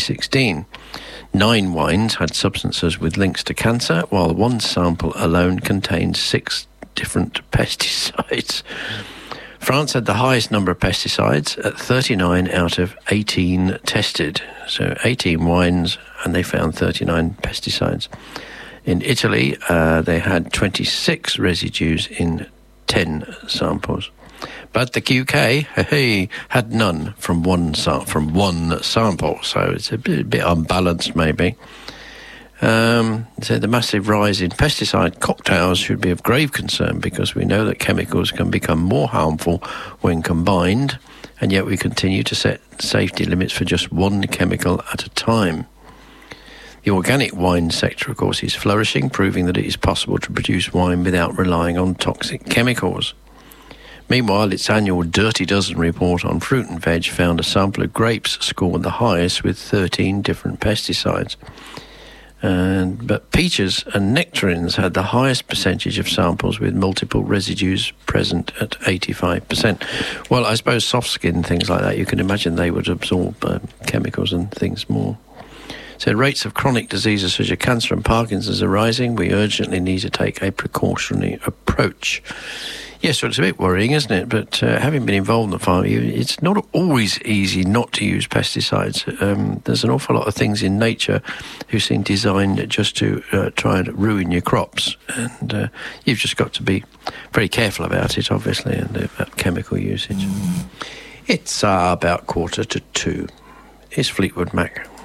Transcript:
2016. 9 wines had substances with links to cancer, while one sample alone contained 6 different pesticides. France had the highest number of pesticides at 39 out of 18 tested. So 18 wines, and they found 39 pesticides. In Italy, they had 26 residues in 10 samples. But the UK had none from one sample, so it's a bit unbalanced maybe. So the massive rise in pesticide cocktails should be of grave concern, because we know that chemicals can become more harmful when combined, and yet we continue to set safety limits for just one chemical at a time. The organic wine sector, of course, is flourishing, proving that it is possible to produce wine without relying on toxic chemicals. Meanwhile, its annual Dirty Dozen report on fruit and veg found a sample of grapes scored the highest with 13 different pesticides. But peaches and nectarines had the highest percentage of samples with multiple residues present at 85%. Well, I suppose soft skin, things like that, you can imagine they would absorb chemicals and things more. So rates of chronic diseases such as cancer and Parkinson's are rising. We urgently need to take a precautionary approach. Yes, well, it's a bit worrying, isn't it? But having been involved in the farm, it's not always easy not to use pesticides. There's an awful lot of things in nature who seem designed just to try and ruin your crops. And you've just got to be very careful about it, obviously, and about chemical usage. It's about 1:45. It's Fleetwood Mac.